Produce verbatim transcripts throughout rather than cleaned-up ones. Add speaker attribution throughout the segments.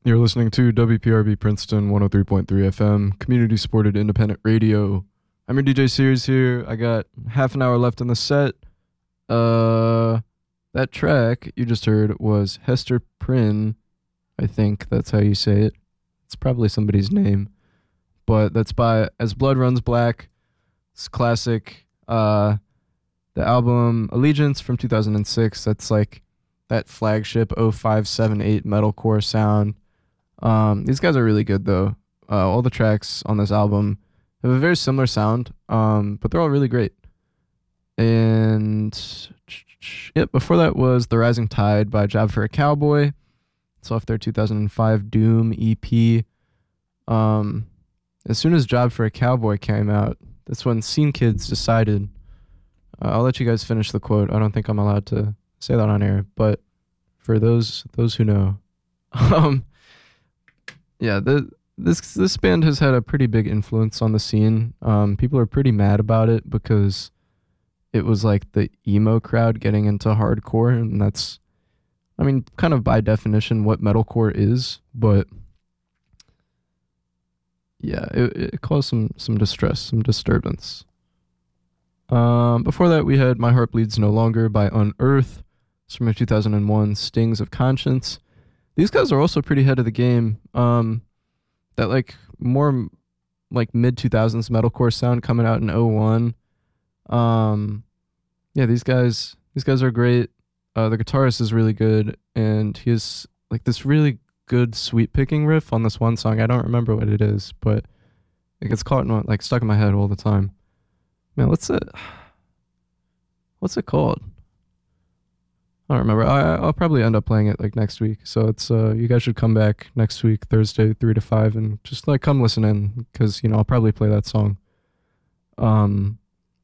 Speaker 1: You're listening to W P R B Princeton one oh three point three F M, community supported independent radio. I'm your D J Sears here. I got half an hour left in the set. Uh, that track you just heard was Hester Prynne. I think that's how you say it. It's probably somebody's name, but that's by As Blood Runs Black. It's classic. Uh, the album Allegiance from two thousand six. That's like that flagship oh five seven eight metalcore sound. Um, these guys are really good though. Uh, all the tracks on this album have a very similar sound, um, but they're all really great. And yeah, before that was The Rising Tide by Job for a Cowboy. It's off their two thousand five Doom E P. Um, as soon as Job for a Cowboy came out, that's when Scene Kids decided. Uh, I'll let you guys finish the quote. I don't think I'm allowed to say that on air, but for those those who know, um. Yeah, the, this this band has had a pretty big influence on the scene. Um, people are pretty mad about it because it was like the emo crowd getting into hardcore, and that's, I mean, kind of by definition what metalcore is. But yeah, it, it caused some some distress, some disturbance. Um, before that, we had My Heart Bleeds No Longer by Unearth. It's from two thousand one Stings of Conscience. These guys are also pretty ahead of the game. Um, that like more like mid two thousands metalcore sound coming out in oh one. Um, yeah, these guys these guys are great. Uh, the guitarist is really good, and he has like this really good sweep picking riff on this one song. I don't remember what it is, but it gets caught in my, like stuck in my head all the time. Man, what's it? What's it called? I don't remember. I, I'll probably end up playing it like next week. So it's uh, you guys should come back next week, Thursday, three to five, and just like come listen in because you know I'll probably play that song. Um,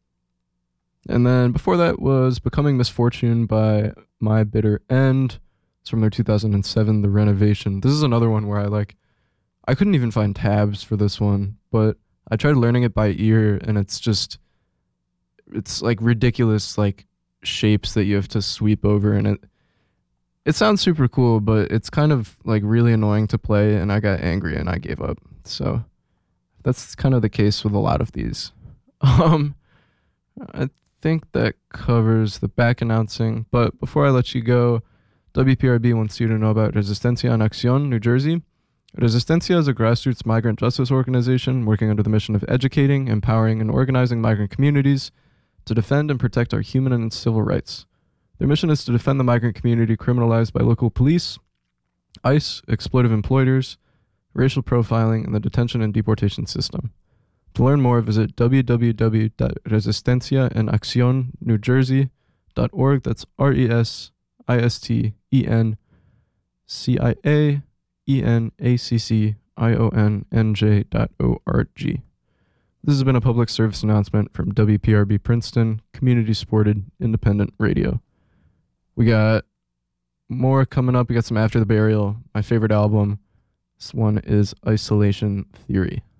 Speaker 1: and then before that was Becoming Misfortune by My Bitter End. It's from their two thousand seven The Renovation. This is another one where I like, I couldn't even find tabs for this one, but I tried learning it by ear, and it's just, it's like ridiculous, like. Shapes that you have to sweep over, and it it sounds super cool, but it's kind of like really annoying to play, and I got angry and I gave up. So that's kind of the case with a lot of these. Um, I think that covers the back announcing, but before I let you go, W P R B wants you to know about Resistencia en Acción, New Jersey. Resistencia is a grassroots migrant justice organization working under the mission of educating, empowering, and organizing migrant communities to defend and protect our human and civil rights. Their mission is to defend the migrant community criminalized by local police, ICE, exploitive employers, racial profiling, and the detention and deportation system. To learn more, visit w w w dot resistencia en accion new jersey dot org. That's R E S I S T E N C I A E N A C C I O N N J dot O R G. This has been a public service announcement from W P R B Princeton, community-supported independent radio. We got more coming up. We got some After the Burial, my favorite album. This one is Isolation Theory.